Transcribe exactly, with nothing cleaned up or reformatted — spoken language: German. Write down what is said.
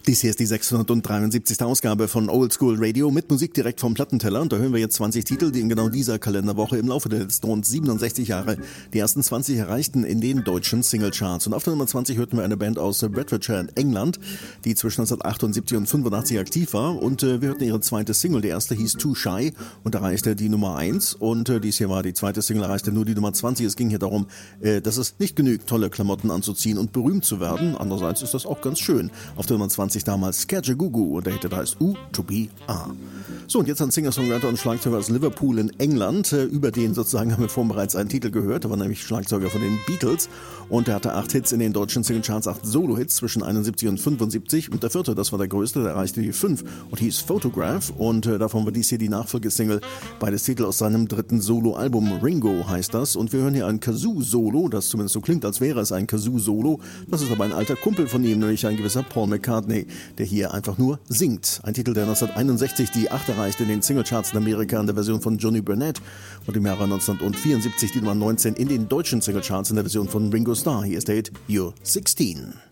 Dies hier ist die sechshundertdreiundsiebzigste Ausgabe von Old School Radio mit Musik direkt vom Plattenteller. Und da hören wir jetzt zwanzig Titel, die in genau dieser Kalenderwoche im Laufe der letzten rund siebenundsechzig Jahre die ersten zwanzig erreichten in den deutschen Singlecharts. Und auf der Nummer zwanzig hörten wir eine Band aus Bedfordshire in England, die zwischen neunzehnhundertachtundsiebzig und fünfundachtzig aktiv war. Und äh, wir hörten ihre zweite Single. Die erste hieß Too Shy und erreichte die Nummer eins. Und äh, dies hier war die zweite Single, erreichte nur die Nummer zwanzig. Es ging hier darum, äh, dass es nicht genügt, tolle Klamotten anzuziehen und berühmt zu werden. Andererseits ist das auch ganz schön. Auf der Nummer zwanzig damals Skajagugu und der Hit heißt U to Be A. So, und jetzt ein Singer-Songwriter und Schlagzeuger aus Liverpool in England. Über den sozusagen haben wir vorhin bereits einen Titel gehört. Er war nämlich Schlagzeuger von den Beatles und er hatte acht Hits in den deutschen Singlecharts, acht Solo-Hits zwischen einundsiebzig und fünfundsiebzig. Und der vierte, das war der größte, der erreichte die fünf und hieß Photograph. Und äh, davon war dies hier die Nachfolgesingle, beides Titel aus seinem dritten Solo-Album. Ringo heißt das. Und wir hören hier ein Kazoo-Solo, das zumindest so klingt, als wäre es ein Kazoo-Solo. Das ist aber ein alter Kumpel von ihm, nämlich ein gewisser Paul McCartney, der hier einfach nur singt. Ein Titel, der neunzehnhunderteinundsechzig die acht erreichte in den Singlecharts in Amerika in der Version von Johnny Burnett und im Jahre neunzehnhundertvierundsiebzig die Nummer neunzehn in den deutschen Singlecharts in der Version von Ringo Starr. Hier ist der Hit You're sixteen.